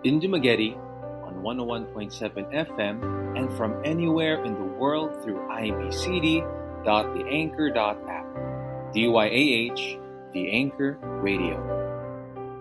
in Dumaguete on 101.7 FM and from anywhere in the world through ibcd.theanchor.app. DYAH, The Anchor Radio.